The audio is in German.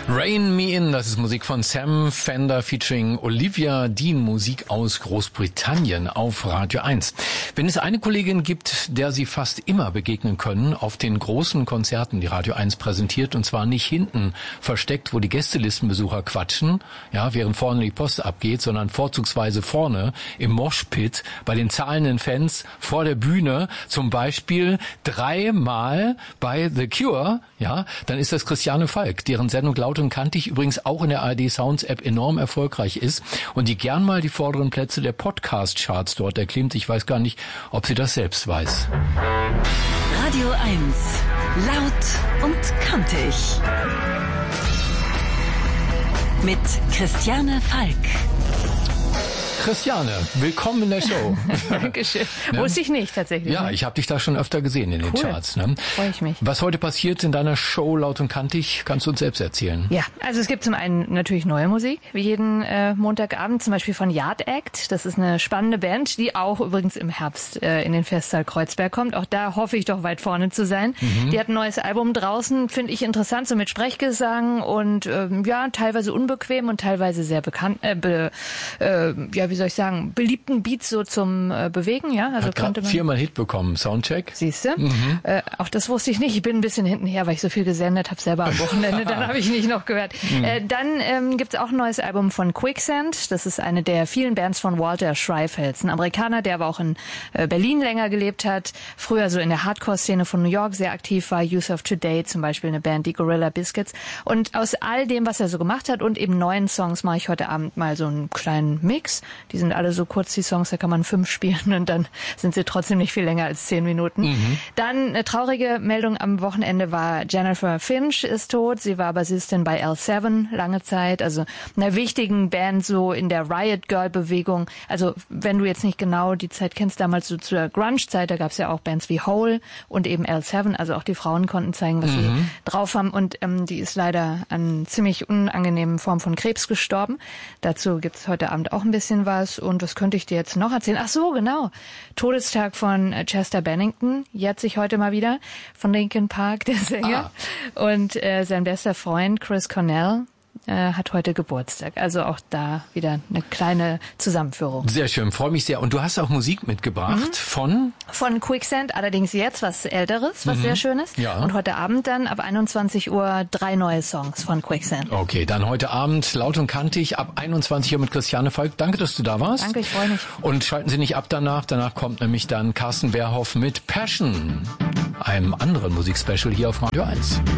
Rain Me In, das ist Musik von Sam Fender featuring Olivia Dean, Musik aus Großbritannien auf Radio 1. Wenn es eine Kollegin gibt, der Sie fast immer begegnen können, auf den großen Konzerten, die Radio 1 präsentiert, und zwar nicht hinten versteckt, wo die Gästelistenbesucher quatschen, ja, während vorne die Post abgeht, sondern vorzugsweise vorne im Moshpit bei den zahlenden Fans vor der Bühne, zum Beispiel 3-mal bei The Cure, ja, dann ist das Christiane Falk, deren Sendung Laut und Kantig übrigens auch in der ARD Sounds App enorm erfolgreich ist und die gern mal die vorderen Plätze der Podcast-Charts dort erklimmt. Ich weiß gar nicht, ob sie das selbst weiß. Radio 1, laut und kantig. Mit Christiane Falk. Christiane, willkommen in der Show. Dankeschön. Ne? Wusste ich nicht tatsächlich. Ja, ich habe dich da schon öfter gesehen in den Charts. Ne? Freue ich mich. Was heute passiert in deiner Show Laut und Kantig, kannst du uns selbst erzählen? Ja, also es gibt zum einen natürlich neue Musik, wie jeden Montagabend, zum Beispiel von Yard Act. Das ist eine spannende Band, die auch übrigens im Herbst in den Festsaal Kreuzberg kommt. Auch da hoffe ich doch weit vorne zu sein. Die hat ein neues Album draußen, finde ich interessant, so mit Sprechgesang und ja, teilweise unbequem und teilweise sehr bekannt, wie soll ich sagen, beliebten Beats so zum Bewegen, ja. Also hat gerade 4-mal Hit bekommen, Soundcheck. Siehst du? Auch das wusste ich nicht. Ich bin ein bisschen hintenher, weil ich so viel gesendet habe selber am Wochenende. Dann habe ich nicht noch gehört. Dann gibt's auch ein neues Album von Quicksand. Das ist eine der vielen Bands von Walter Schreifels, ein Amerikaner, der aber auch in Berlin länger gelebt hat. Früher so in der Hardcore-Szene von New York sehr aktiv war. Youth of Today zum Beispiel, eine Band, die Gorilla Biscuits. Und aus all dem, was er so gemacht hat und eben neuen Songs, mache ich heute Abend mal so einen kleinen Mix. Die sind alle so kurz, die Songs, da kann man 5 spielen und dann sind sie trotzdem nicht viel länger als 10 Minuten. Dann eine traurige Meldung am Wochenende war, Jennifer Finch ist tot. Sie war Bassistin bei L7 lange Zeit, also einer wichtigen Band so in der Riot Girl Bewegung. Also wenn du jetzt nicht genau die Zeit kennst, damals so zur Grunge-Zeit, da gab es ja auch Bands wie Hole und eben L7, also auch die Frauen konnten zeigen, was sie drauf haben und die ist leider an ziemlich unangenehmen Form von Krebs gestorben. Dazu gibt's heute Abend auch ein bisschen was. Und was könnte ich dir jetzt noch erzählen? Ach so, genau. Todestag von Chester Bennington. Jetzt sich heute mal wieder von Linkin Park, der Sänger. Und sein bester Freund Chris Cornell hat heute Geburtstag. Also auch da wieder eine kleine Zusammenführung. Sehr schön, freue mich sehr. Und du hast auch Musik mitgebracht von? Von Quicksand, allerdings jetzt was Älteres, was sehr Schönes. Ja. Und heute Abend dann ab 21 Uhr 3 neue Songs von Quicksand. Okay, dann heute Abend Laut und Kantig ab 21 Uhr mit Christiane Falk. Danke, dass du da warst. Danke, ich freue mich. Und schalten Sie nicht ab danach. Danach kommt nämlich dann Carsten Berhoff mit Passion, einem anderen Musikspecial hier auf Radio 1.